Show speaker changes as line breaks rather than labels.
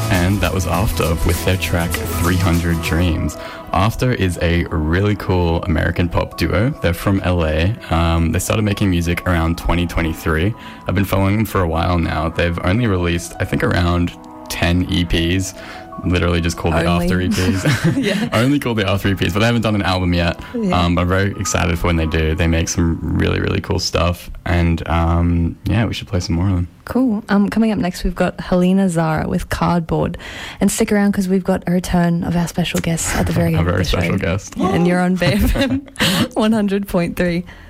And that was After with their track 300 Dreams. After is a really cool American pop duo. They're from LA. They started making music around 2023. I've been following them for a while now. They've only released, I think, around 10 EPs. Literally just called the After EPs.
Yeah.
Only called the After EPs, but they haven't done an album yet.
Yeah.
But I'm very excited for when they do. They make some really, really cool stuff. And yeah, we should play some more of them.
Cool. Coming up next, we've got Helena Zara with Cardboard. And stick around because we've got a return of our special guest at the very end of the show.
A very special guest.
Yeah, and you're on BFM 100.3.